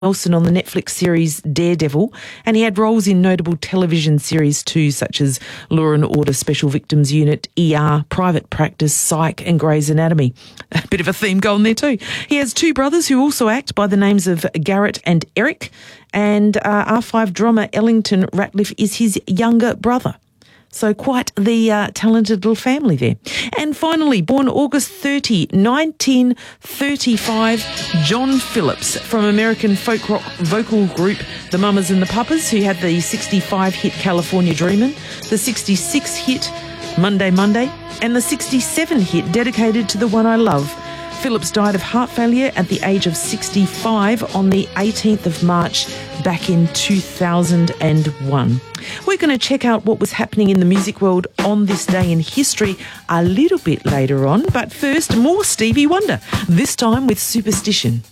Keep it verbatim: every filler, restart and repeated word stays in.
Wilson on the Netflix series Daredevil, and he had roles in notable television series too, such as Law and Order Special Victims Unit, E R, Private Practice, Psych and Grey's Anatomy. A bit of a theme going there too. He has two brothers who also act by the names of Garrett and Eric, and uh, R five drummer Ellington Ratliff is his younger brother. So quite the uh, talented little family there. And finally, born August thirtieth, nineteen thirty-five, John Phillips from American folk rock vocal group The Mamas and the Papas, who had the sixty-five hit California Dreamin', the sixty-six hit Monday Monday, and the sixty-seven hit Dedicated to the One I Love. Phillips died of heart failure at the age of sixty-five on the eighteenth of March back in two thousand one. We're going to check out what was happening in the music world on this day in history a little bit later on, but first, more Stevie Wonder, this time with Superstition.